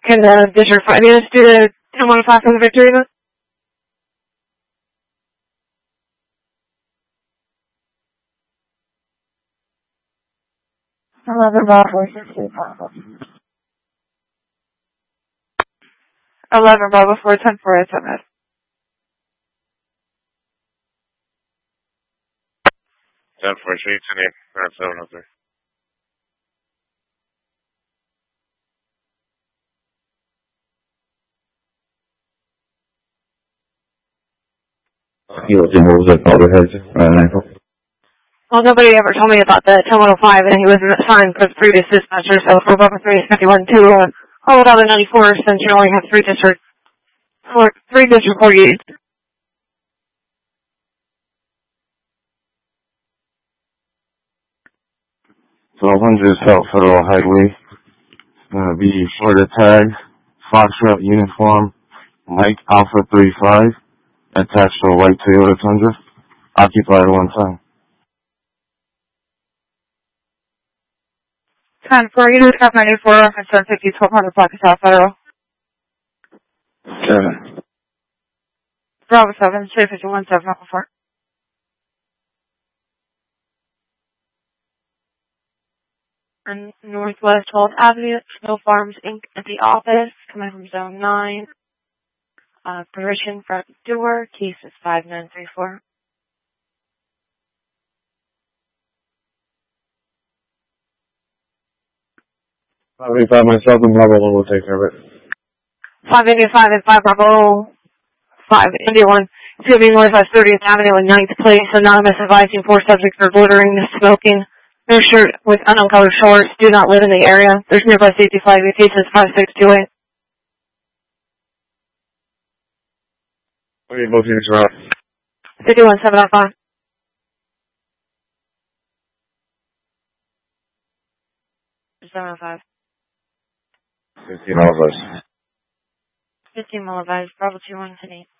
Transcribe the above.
Can District 5 units do the 10-1-5 for the victory then? 11 Bravo 462 Bravo. 11 Bravo 410 487. 10-4, 703. What was that powder heads? Well, nobody ever told me about the 10-1-5, and he wasn't assigned for the previous dispatcher, so for Bravo 3 is 51 to hold out the 94 since you only have 3 District 48. South Federal Highway. It's gonna be Florida tag, Foxtrot uniform, Mike Alpha 35, attached to a white Toyota Tundra, occupied at one time. 10-4, you just have 94, reference 750, 1200 block of South Federal. 7. Bravo 7, 51, 704. And Northwest 12th Avenue, Snow Farms Inc. at the office, coming from Zone 9. Permission front door, case is 5934. 585 myself and Bravo 1 will take care of it. 585 and 5 Bravo 5 India 1. It's going to be Northwest 30th Avenue in 9th place. Anonymous advising 4 subjects for loitering, smoking. No shirt with unknown colored shorts. Do not live in the area. There's nearby safety flag. The case is 5628. Okay, both units are out. 51 705. 705. 15 all of us. 15 Mullivies, Bravo 21 10-8.